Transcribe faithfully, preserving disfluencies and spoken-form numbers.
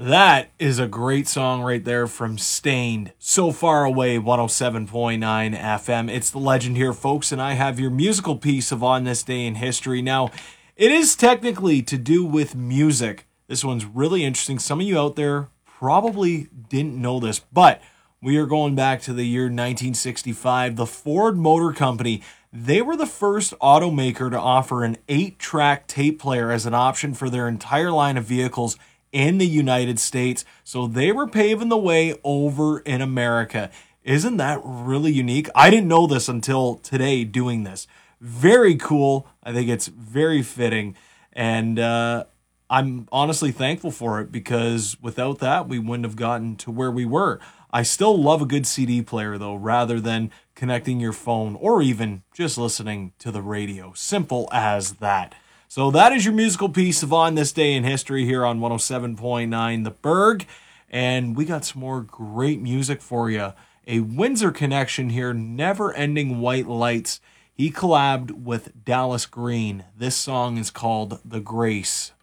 That is a great song right there from Stained. So Far Away, one oh seven point nine F M. It's the legend here, folks, and I have your musical piece of On This Day in History. Now, it is technically to do with music. This one's really interesting. Some of you out there probably didn't know this, but we are going back to the year nineteen sixty-five. The Ford Motor Company, they were the first automaker to offer an eight-track tape player as an option for their entire line of vehicles in the United States. So they were paving the way over in America. Isn't that really unique? I didn't know this until today doing this. Very cool. I think it's very fitting. And uh, I'm honestly thankful for it, because without that, we wouldn't have gotten to where we were. I still love a good C D player, though, rather than connecting your phone or even just listening to the radio. Simple as that. So that is your musical piece of On This Day in History here on one oh seven point nine The Berg. And we got some more great music for you. A Windsor connection here, Never Ending White Lights. He collabed with Dallas Green. This song is called The Grace.